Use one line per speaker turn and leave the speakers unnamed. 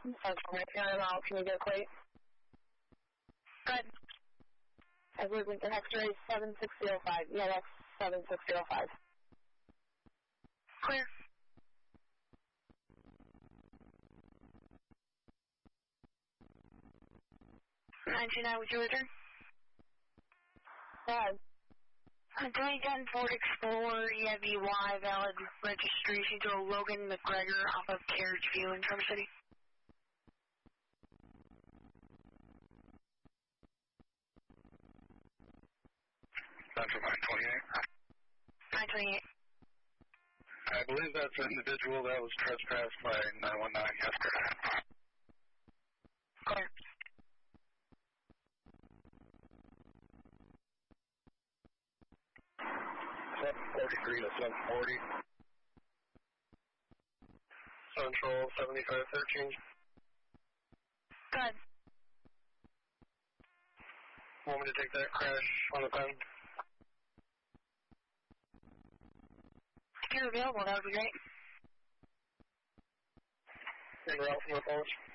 Central, out. Can you get a plate?
Good.
I believe the next ray is 7605. Yeah, that's 7605.
Clear. 929, would you return?
Go ahead.
2010 Ford Explorer EIVY valid registration to Logan McGregor off of Carriage View in Traverse City.
Central 928.
928.
I believe that's an individual that was trespassed by 919 yesterday.
Clear.
743 to 740. Central 7513.
Good.
Want me to take that crash on the pen?
If you're available, that would be great.
En route from the Polish.